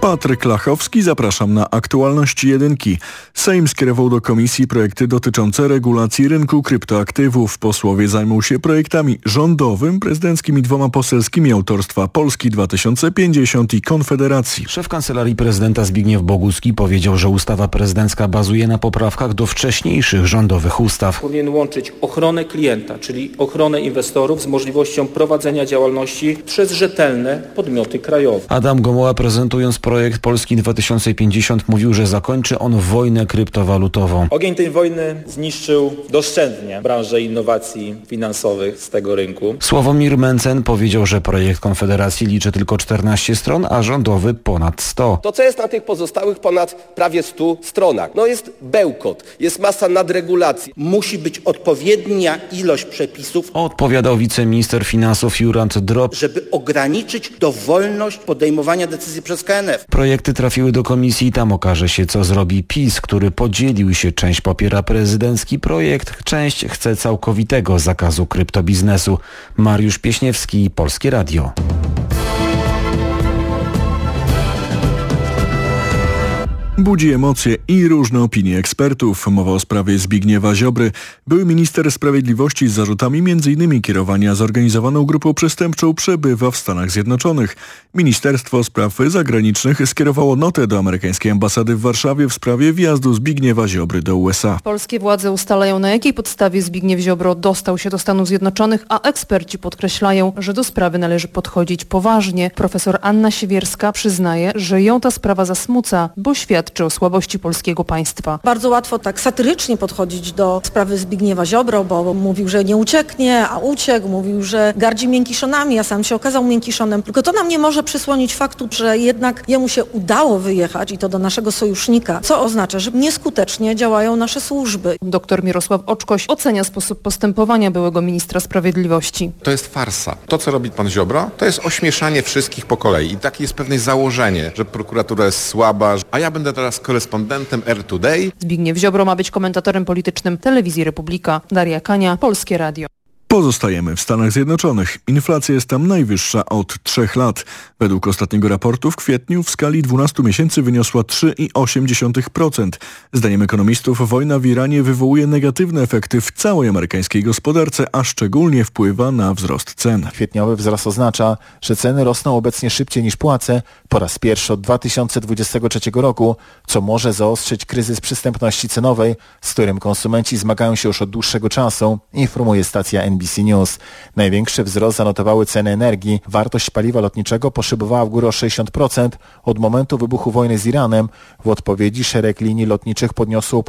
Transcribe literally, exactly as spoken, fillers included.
Patryk Lachowski, zapraszam na aktualności jedynki. Sejm skierował do komisji projekty dotyczące regulacji rynku kryptoaktywów. Posłowie zajmą się projektami rządowym, prezydenckim i dwoma poselskimi autorstwa Polski dwa tysiące pięćdziesiąt i Konfederacji. Szef Kancelarii Prezydenta Zbigniew Bogucki powiedział, że ustawa prezydencka bazuje na poprawkach do wcześniejszych rządowych ustaw. Powinien łączyć ochronę klienta, czyli ochronę inwestorów z możliwością prowadzenia działalności przez rzetelne podmioty krajowe. Adam Gomuła, prezentując projekt Polski dwa tysiące pięćdziesiąt, mówił, że zakończy on wojnę kryptowalutową. Ogień tej wojny zniszczył doszczętnie branżę innowacji finansowych z tego rynku. Sławomir Mencen powiedział, że projekt Konfederacji liczy tylko czternaście stron, a rządowy ponad sto. To, co jest na tych pozostałych ponad prawie stu stronach, no jest bełkot, jest masa nadregulacji. Musi być odpowiednia ilość przepisów. Odpowiadał wiceminister finansów Jurand Drop, żeby ograniczyć dowolność podejmowania decyzji przez K N F. Projekty trafiły do komisji i tam okaże się, co zrobi PiS, który podzielił się. Część popiera prezydencki projekt, część chce całkowitego zakazu kryptobiznesu. Mariusz Pieśniewski, Polskie Radio. Budzi emocje i różne opinie ekspertów. Mowa o sprawie Zbigniewa Ziobry. Były minister sprawiedliwości z zarzutami między innymi kierowania zorganizowaną grupą przestępczą przebywa w Stanach Zjednoczonych. Ministerstwo Spraw Zagranicznych skierowało notę do amerykańskiej ambasady w Warszawie w sprawie wjazdu Zbigniewa Ziobry do U S A. Polskie władze ustalają, na jakiej podstawie Zbigniew Ziobro dostał się do Stanów Zjednoczonych, a eksperci podkreślają, że do sprawy należy podchodzić poważnie. Profesor Anna Siewierska przyznaje, że ją ta sprawa zasmuca, bo świadczy o słabości polskiego państwa. Bardzo łatwo tak satyrycznie podchodzić do sprawy Zbigniewa Ziobro, bo mówił, że nie ucieknie, a uciekł, mówił, że gardzi miękiszonami, a sam się okazał miękiszonem. Tylko to nam nie może przysłonić faktu, że jednak jemu się udało wyjechać i to do naszego sojusznika, co oznacza, że nieskutecznie działają nasze służby. Doktor Mirosław Oczkoś ocenia sposób postępowania byłego ministra sprawiedliwości. To jest farsa. To, co robi pan Ziobro, to jest ośmieszanie wszystkich po kolei. I takie jest pewne założenie, że prokuratura jest słaba, a ja będę teraz korespondentem R Today. Zbigniew Ziobro ma być komentatorem politycznym Telewizji Republika. Daria Kania, Polskie Radio. Pozostajemy w Stanach Zjednoczonych. Inflacja jest tam najwyższa od trzech lat. Według ostatniego raportu w kwietniu w skali dwunastu miesięcy wyniosła trzy i osiem dziesiątych procent. Zdaniem ekonomistów wojna w Iranie wywołuje negatywne efekty w całej amerykańskiej gospodarce, a szczególnie wpływa na wzrost cen. Kwietniowy wzrost oznacza, że ceny rosną obecnie szybciej niż płace po raz pierwszy od dwa tysiące dwudziestego trzeciego roku, co może zaostrzyć kryzys przystępności cenowej, z którym konsumenci zmagają się już od dłuższego czasu, informuje stacja N B C News. Największy wzrost zanotowały ceny energii. Wartość paliwa lotniczego poszybowała w górę o sześćdziesiąt procent od momentu wybuchu wojny z Iranem. W odpowiedzi szereg linii lotniczych podniosło